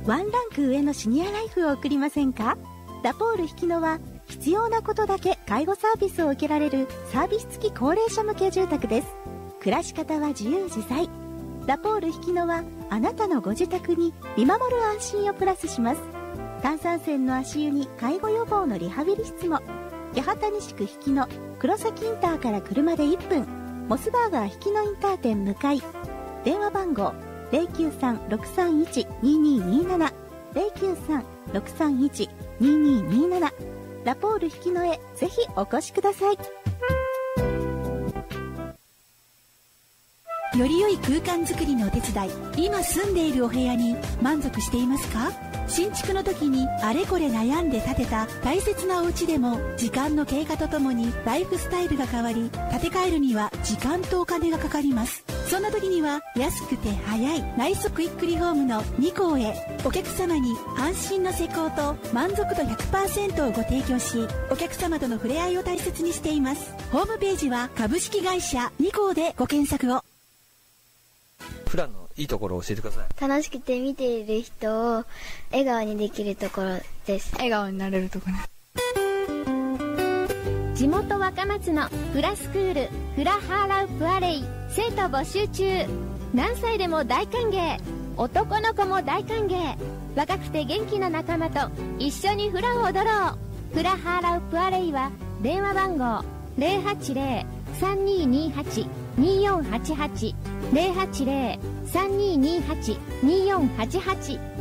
ワンランク上のシニアライフを送りませんか？ラポール日野は必要なことだけ介護サービスを受けられるサービス付き高齢者向け住宅です。暮らし方は自由自在。ラポール日野はあなたのご自宅に見守る安心をプラスします。炭酸泉の足湯に介護予防のリハビリ室も。八幡西区日野黒崎インターから車で1分、モスバーガー日野インター店向かい。電話番号 093-631-2227 093-631-2227。ラポール日野へぜひお越しください。 より良い空間づくりのお手伝い、今住んでいるお部屋に満足していますか？新築の時にあれこれ悩んで建てた大切なお家でも、時間の経過とともにライフスタイルが変わり、建て替えるには時間とお金がかかります。そんな時には安くて早い内装クイックリフォームの2項へ、お客様に安心の施工と満足度 100% をご提供し、お客様との触れ合いを大切にしています。ホームページは株式会社2項でご検索を。 プランのいいところを教えてください。 楽しくて見ている人を笑顔にできるところです。 笑顔になれるところね。 地元若松のフラスクールフラハーラウプアレイ、生徒募集中。何歳でも大歓迎、男の子も大歓迎。若くて元気な仲間と一緒にフラを踊ろう。フラハーラウプアレイは電話番号 080-3228-2488 080-3228-2488